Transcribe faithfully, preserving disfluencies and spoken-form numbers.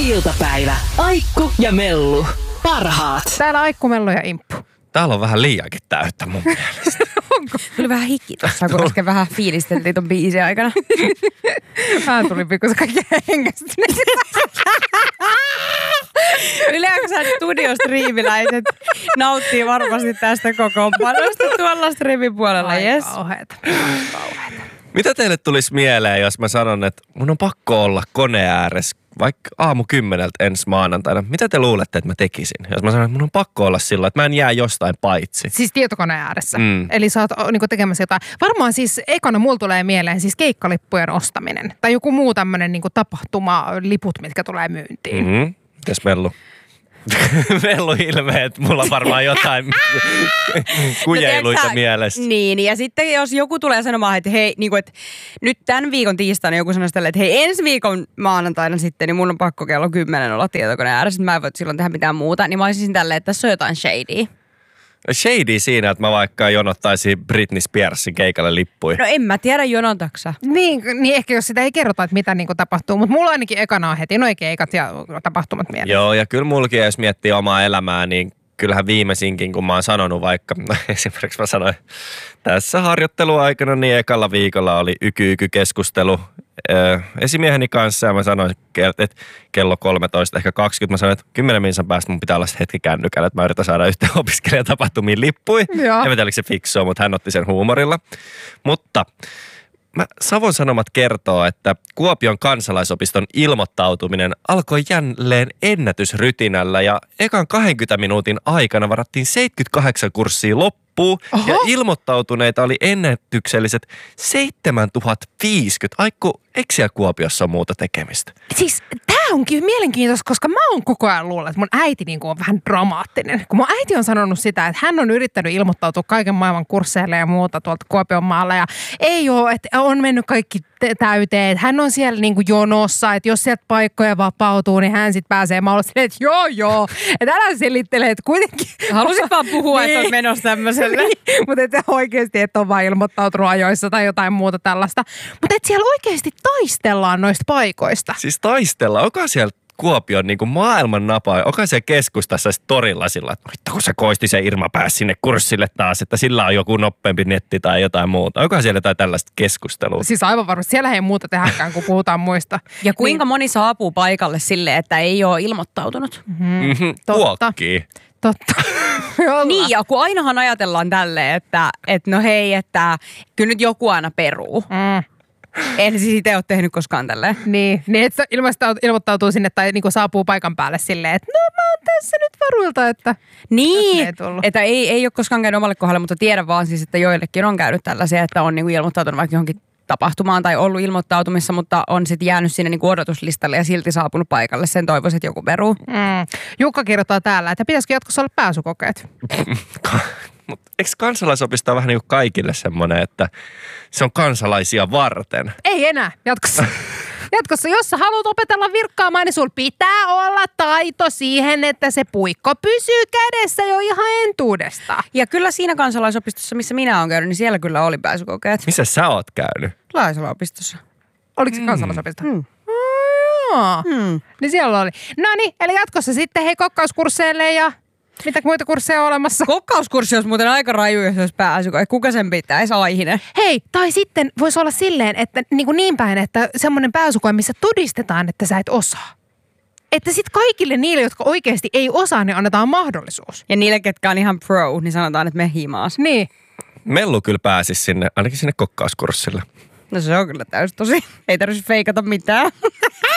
Iltapäivä. Aikku ja Mellu. Parhaat. Täällä Aikku, Mellu ja Imppu. Täällä on vähän liiankin täyttä mun mielestä. Onko? Tuli vähän hikki tuossa, kun äsken vähän fiilisteltiin ton biisin aikana. Vähän tuli pikkusen kaikki hengästyneet. Yleensä studiostriimiläiset nauttii varmasti tästä kokoonpanosta tuolla striimin puolella. Ai Yes. kauheeta. Kauheeta. Mitä teille tulisi mieleen, jos mä sanon, että mun on pakko olla kone ääressä vaikka aamu kymmeneltä ensi maanantaina? Mitä te luulette, että mä tekisin? Jos mä sanon, että mun on pakko olla sillä, että mä en jää jostain paitsi. Siis tietokoneen ääressä. Mm. Eli sä oot niinku tekemässä jotain. Varmaan siis ekana mulla tulee mieleen siis keikkalippujen ostaminen. Tai joku muu tämmönen niinku tapahtuma, liput, mitkä tulee myyntiin. Mm-hmm. Mites Mellu? Mellu ilme, että mulla on varmaan jotain kujeiluita No, mielessä. Niin, ja sitten jos joku tulee sanomaan, että hei, niin kuin, että nyt tämän viikon tiistaina joku sanoo tälle, että hei, ensi viikon maanantaina sitten, niin mun on pakko kello kymmenen olla tietokoneen ääressä, että mä en voi silloin tehdä mitään muuta, niin mä olisin tälleen, että tässä on jotain shadyä. Shady siinä, että mä vaikka jonottaisin Britney Spearsin keikalle lippuja. No en mä tiedä, jonotaksa. Niin, niin ehkä jos sitä ei kerrota, että mitä niinku tapahtuu. Mutta mulla ainakin ekana on heti noi keikat ja tapahtumat mielessä. Joo, ja kyllä mullakin, jos miettii omaa elämää, niin kyllähän viimeisinkin, kun mä oon sanonut vaikka, esimerkiksi mä sanoin tässä harjoitteluaikana, niin ekalla viikolla oli yky-yky-keskustelu ö, esimieheni kanssa, ja mä sanoin, että kello kolmetoista, ehkä kaksikymmentä, mä sanoin, että kymmenen minuutin päästä mun pitää olla hetki kännykällä, että mä yritän saada yhteen opiskelijatapahtumiin lippui. En tiedä, oliko se fiksua, mutta hän otti sen huumorilla. Mutta mä, Savon Sanomat kertoo, että Kuopion kansalaisopiston ilmoittautuminen alkoi jälleen ennätysrytinällä ja ekan kaksikymmentä minuutin aikana varattiin seitsemänkymmentäkahdeksan kurssia loppuun Oho. ja ilmoittautuneita oli ennätykselliset seitsemäntuhatta viisikymmentä. Aikku, eikö siellä Kuopiossa on muuta tekemistä? Siis tää onkin mielenkiintoista, koska mä oon koko ajan luullut, että mun äiti niinku on vähän dramaattinen. Kun mun äiti on sanonut sitä, että hän on yrittänyt ilmoittautua kaiken maailman kursseille ja muuta tuolta Kuopion maalla. Ja ei oo, että on mennyt kaikki täyteen. Hän on siellä niinku jonossa, että jos sieltä paikkoja vapautuu, niin hän sitten pääsee. Mä olen silleen, että joo joo. Että älä selittele, että kuitenkin. Halusit vaan puhua, niin. että oot menossa tämmöiselle. Niin, mutta että oikeasti et ole vaan ilmoittautunut ajoissa tai jotain muuta tällaista. Mutta että siellä oikeasti taistellaan noista paikoista. Siis taistella, onko siellä Kuopion niin kuin maailman napa, onko siellä keskustassa torilla sillä, että vittu kun se koisti se Irma pääsi sinne kurssille taas, että sillä on joku nopeampi netti tai jotain muuta. Onko siellä jotain tällaista keskustelua? Siis aivan varmasti. Siellä ei muuta tehdäkään, kun puhutaan muista. Ja kuinka niin. moni saapuu paikalle silleen, että ei ole ilmoittautunut? Mm-hmm. Totta. Kuokkii. Totta. Niin, ja kun ainahan ajatellaan tälleen, että, että no hei, että kyllä nyt joku aina peruu. Mm. En siis itse ole tehnyt koskaan tälleen. Niin, niin että ilmoittautuu sinne tai niinku saapuu paikan päälle silleen, että no mä oon tässä nyt varuilta, että Niin, ei tullut. että ei, ei ole koskaan käynyt omalle kohdalle, mutta tiedän vaan siis, että joillekin on käynyt tällaisia, että on niinku ilmoittautunut vaikka johonkin tapahtumaan tai ollut ilmoittautumissa, mutta on sitten jäänyt sinne niinku odotuslistalle ja silti saapunut paikalle. Sen toivoisi, että joku peruu. Mm. Jukka kirjoittaa täällä, että pitäisikö jatkossa olla pääsykokeet? Mutta eikö kansalaisopisto ole vähän niin kuin kaikille semmoinen, että se on kansalaisia varten? Ei enää, jatkossa. Jatkossa, jos sä haluat opetella virkkaamaan, niin sulla pitää olla taito siihen, että se puikko pysyy kädessä jo ihan entuudesta. Ja kyllä siinä kansalaisopistossa, missä minä olen käynyt, niin siellä kyllä oli pääsykokeet. Missä sä oot käynyt? Laisala-opistossa. Oliko se mm. kansalaisopisto? Mm. Oh, joo. Mm. Niin siellä oli. No niin, eli jatkossa sitten hei kokkauskursseille ja mitä muita kursseja on olemassa? Kokkauskurssi olisi muuten aika raju, jos olisi pääsykoe. Kuka sen pitäisi aihinen? Hei, tai sitten voisi olla silleen, että niin, kuin niin päin, että semmoinen pääsykoe, missä todistetaan, että sä et osaa. Että sitten kaikille niille, jotka oikeasti ei osaa, niin annetaan mahdollisuus. Ja niille, ketkä on ihan pro, niin sanotaan, että me himaas. Niin. Mellu kyllä pääsisi sinne, ainakin sinne kokkauskurssille. No se on kyllä täysin tosi. Ei tarvitse feikata mitään.